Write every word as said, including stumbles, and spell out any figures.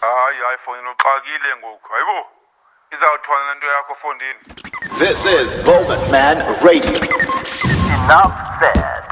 Hayi iPhone uxakile ngoku. Hayibo. Izawuthwana lento yakho fondini. This is Bogan Man Radio. Enough said.